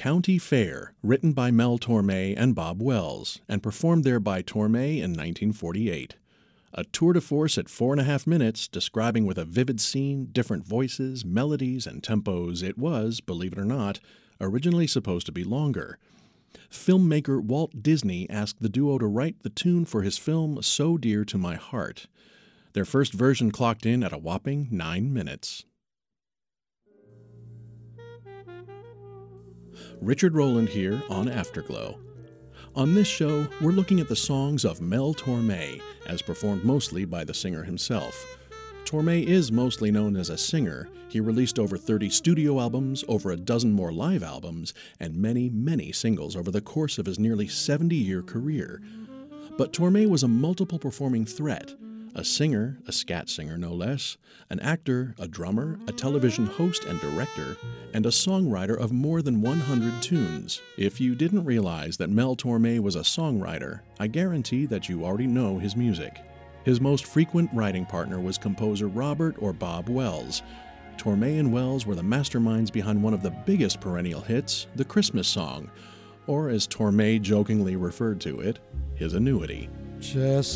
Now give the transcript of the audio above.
County Fair, written by Mel Torme and Bob Wells, and performed there by Torme in 1948. A tour de force at 4.5 minutes, describing with a vivid scene, different voices, melodies, and tempos, it was, believe it or not, originally supposed to be longer. Filmmaker Walt Disney asked the duo to write the tune for his film So Dear to My Heart. Their first version clocked in at a whopping 9 minutes. Richard Rowland here on Afterglow. On this show, we're looking at the songs of Mel Torme, as performed mostly by the singer himself. Torme is mostly known as a singer. He released over 30 studio albums, over a dozen more live albums, and many, many singles over the course of his nearly 70-year career. But Torme was a multiple performing threat. A singer, a scat singer no less, an actor, a drummer, a television host and director, and a songwriter of more than 100 tunes. If you didn't realize that Mel Torme was a songwriter, I guarantee that you already know his music. His most frequent writing partner was composer Robert or Bob Wells. Torme and Wells were the masterminds behind one of the biggest perennial hits, the Christmas song, or as Torme jokingly referred to it, his annuity. Just